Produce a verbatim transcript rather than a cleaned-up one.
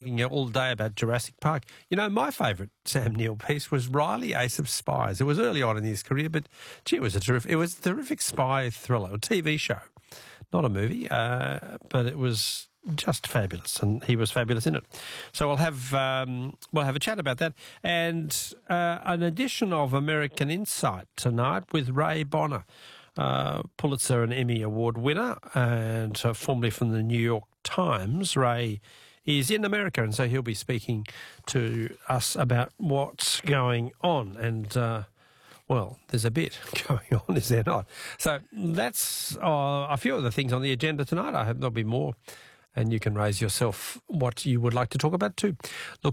talking all day about Jurassic Park. You know, my favourite Sam Neill piece was Riley, Ace of Spies. It was early on in his career, but gee, it was a terrific, it was a terrific spy thriller, a T V show, not a movie, uh, but it was just fabulous, and he was fabulous in it. So we'll have um, we'll have a chat about that, and uh, an edition of American Insight tonight with Ray Bonner, uh, Pulitzer and Emmy Award winner, and uh, formerly from the New York Times. Ray is in America, and so he'll be speaking to us about what's going on. And uh, well, there's a bit going on, is there not? So that's uh, a few of the things on the agenda tonight. I hope there'll be more. And you can raise yourself what you would like to talk about too. Look.